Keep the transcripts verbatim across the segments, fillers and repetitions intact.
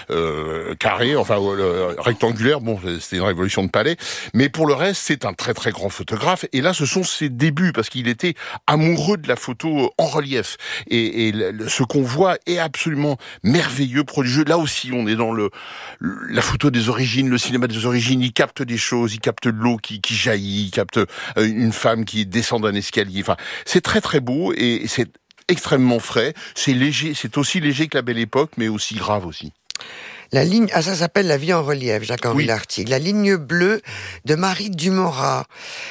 euh, carré, enfin euh, rectangulaire. Bon, c'était une révolution de palais. Mais pour le reste, c'est un très très grand photographe. Et là, ce sont ses débuts, parce qu'il était amoureux de la photo en relief. Et, et le, ce qu'on voit est absolument merveilleux, prodigieux. Là aussi, on est dans le la photo des origines, le cinéma des origines. Il capte des choses, il capte de l'eau qui, qui jaillit, il capte une femme qui descend d'un escalier. Enfin, c'est très très beau et c'est extrêmement frais. C'est léger, c'est aussi léger que la Belle Époque, mais aussi grave aussi. La ligne, ah ça s'appelle La vie en relief, Jacques-Henri Oui. Lartigue. La ligne bleue de Marie Dumorat.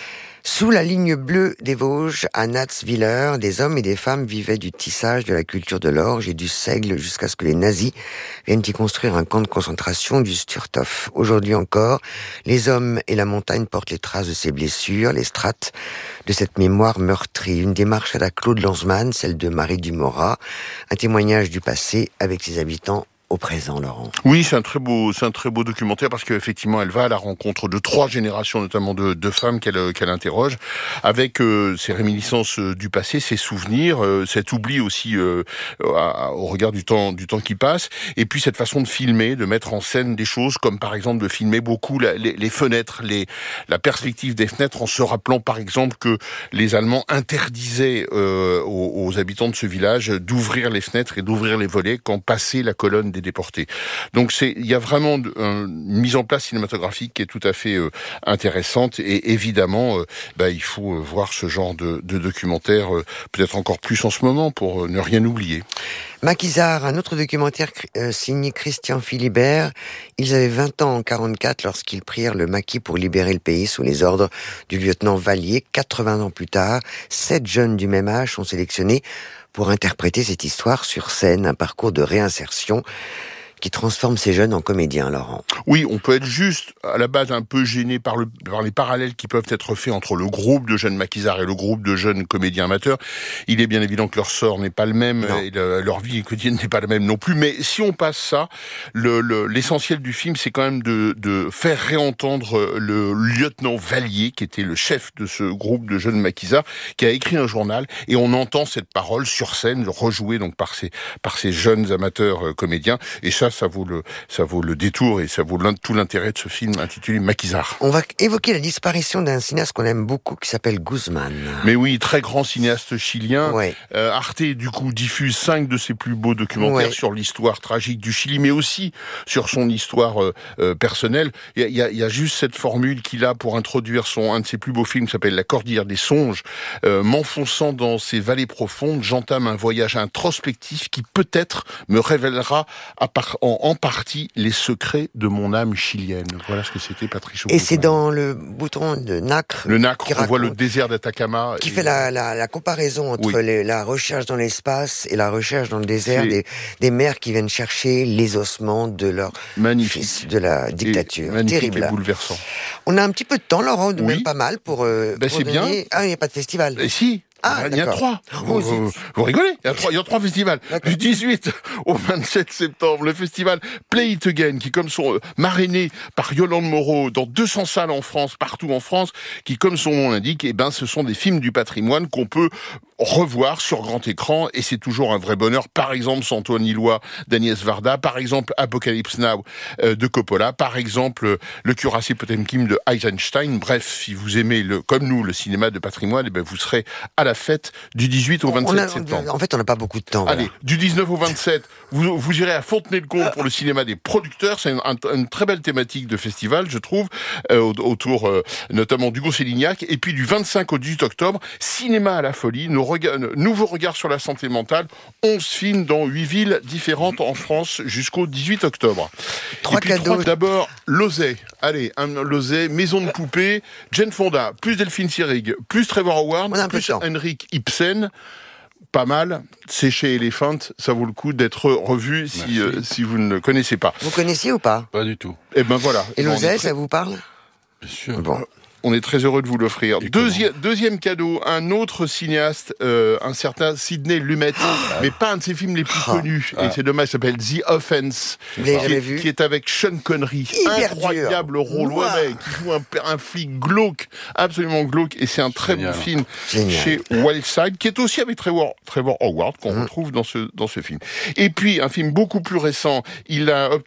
Sous la ligne bleue des Vosges, à Natzwiller, des hommes et des femmes vivaient du tissage, de la culture de l'orge et du seigle jusqu'à ce que les nazis viennent y construire un camp de concentration du Sturthof. Aujourd'hui encore, les hommes et la montagne portent les traces de ces blessures, les strates de cette mémoire meurtrie. Une démarche à la Claude Lanzmann, celle de Marie Dumorat, un témoignage du passé avec ses habitants au présent, Laurent. Oui, c'est un très beau, c'est un très beau documentaire parce qu'effectivement, elle va à la rencontre de trois générations, notamment de, de femmes qu'elle, qu'elle interroge, avec euh, ses réminiscences euh, du passé, ses souvenirs, euh, cet oubli aussi euh, à, au regard du temps, du temps qui passe, et puis cette façon de filmer, de mettre en scène des choses, comme par exemple de filmer beaucoup la, les, les fenêtres, les, la perspective des fenêtres, en se rappelant par exemple que les Allemands interdisaient euh, aux, aux habitants de ce village d'ouvrir les fenêtres et d'ouvrir les volets quand passait la colonne des déportés. Donc c'est, il y a vraiment une mise en place cinématographique qui est tout à fait euh, intéressante et évidemment, euh, bah, il faut euh, voir ce genre de, de documentaire euh, peut-être encore plus en ce moment pour euh, ne rien oublier. Maquisard, un autre documentaire euh, signé Christian Philibert. Ils avaient vingt ans en quarante-quatre lorsqu'ils prirent le maquis pour libérer le pays sous les ordres du lieutenant Vallier. quatre-vingts ans plus tard, sept jeunes du même âge sont sélectionnés pour interpréter cette histoire sur scène, un parcours de réinsertion qui transforme ces jeunes en comédiens, Laurent. Oui, on peut être juste, à la base, un peu gêné par, le, par les parallèles qui peuvent être faits entre le groupe de jeunes maquisards et le groupe de jeunes comédiens amateurs. Il est bien évident que leur sort n'est pas le même, non. et le, leur vie quotidienne n'est pas la même non plus, mais si on passe ça, le, le, l'essentiel du film, c'est quand même de, de faire réentendre le lieutenant Vallier, qui était le chef de ce groupe de jeunes maquisards, qui a écrit un journal, et on entend cette parole sur scène, rejouée donc par ces, par ces jeunes amateurs euh, comédiens, et ça, ça vaut le, ça vaut le détour et ça vaut tout l'intérêt de ce film intitulé Maquisard. On va évoquer la disparition d'un cinéaste qu'on aime beaucoup qui s'appelle Guzman. Mais oui, très grand cinéaste chilien. Ouais. Euh, Arte, du coup, diffuse cinq de ses plus beaux documentaires ouais. sur l'histoire tragique du Chili, mais aussi sur son histoire euh, euh, personnelle. Il y a, il y a juste cette formule qu'il a pour introduire son, un de ses plus beaux films qui s'appelle La Cordillère des songes. Euh, m'enfonçant dans ces vallées profondes, j'entame un voyage introspectif qui peut-être me révélera à part En, en partie les secrets de mon âme chilienne. Voilà ce que c'était Patrice Aucoin. Et c'est dans le bouton de Nacre. Le Nacre, on voit le désert d'Atacama. Qui et... fait la, la, la comparaison entre oui. les, la recherche dans l'espace et la recherche dans le désert des, des mères qui viennent chercher les ossements de leur magnifique. fils de la dictature. Et terrible. Et bouleversant. On a un petit peu de temps, Laurent, oui. même pas mal pour. Euh, ben pour c'est donner... bien. Ah, il n'y a pas de festival. Et si. Ah, il y a trois. Oh, vous, vous rigolez? Il y a trois, il y a trois festivals. D'accord. Du dix-huit au vingt-sept septembre, le festival Play It Again, qui comme son euh, marrainé par Yolande Moreau dans deux cents salles en France, partout en France, qui comme son nom l'indique, eh ben, ce sont des films du patrimoine qu'on peut revoir sur grand écran, et c'est toujours un vrai bonheur. Par exemple, Antoine Hillois d'Agnès Varda, par exemple, Apocalypse Now euh, de Coppola, par exemple, euh, Le Cuirassé Potemkin de Eisenstein. Bref, si vous aimez, le, comme nous, le cinéma de patrimoine, eh ben, vous serez à la fête du dix-huit au vingt-sept a, septembre. En fait, on n'a pas beaucoup de temps. Allez, voilà. du dix-neuf au vingt-sept, vous, vous irez à Fontenay-le-Comte pour le cinéma des producteurs. C'est une, une très belle thématique de festival, je trouve, euh, autour euh, notamment d'Hugo Sélignac. Et puis du vingt-cinq au dix-huit octobre, Cinéma à la folie, nos regards, nouveau regard sur la santé mentale. onze films dans huit villes différentes en France jusqu'au dix-huit octobre. Trois et puis, cadeaux. Trois, d'abord, Lozay. Allez, un Lozay, Maison de poupée, Jane Fonda, plus Delphine Seyrig, plus Trevor Howard, plus Henrik Ibsen. Pas mal, c'est chez Elephant, ça vaut le coup d'être revu si, euh, si vous ne le connaissez pas. Vous connaissiez ou pas? Pas du tout. Eh ben voilà. Et l'Oseille, très... ça vous parle? Bien sûr. Bon. On est très heureux de vous l'offrir. Deuxième, deuxième cadeau, un autre cinéaste, euh, un certain Sidney Lumet, ah, mais pas un de ses films les plus ah, connus, ah. et c'est dommage, il s'appelle The Offense, qui est, vu. qui est avec Sean Connery. Hyper incroyable dur. rôle, ouais, ouais, qui joue un, un flic glauque, absolument glauque, et c'est un très Génial. bon film Génial. chez Wildside, qui est aussi avec Trevor, Trevor Howard, qu'on mmh. retrouve dans ce, dans ce film. Et puis, un film beaucoup plus récent, il a